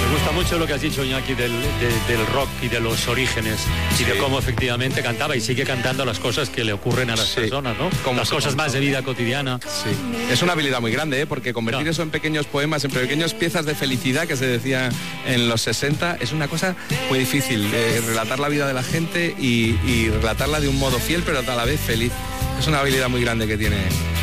Me gusta mucho lo que has dicho, Iñaki, del rock y de los orígenes, y de cómo efectivamente cantaba y sigue cantando las cosas que le ocurren a las personas, ¿no? Las cosas más de vida cotidiana. Sí, es una habilidad muy grande, porque convertir eso en pequeños poemas, en pequeñas piezas de felicidad, que se decía en los 60, es una cosa muy difícil, relatar la vida de la gente y relatarla de un modo fiel, pero a la vez feliz. Es una habilidad muy grande que tiene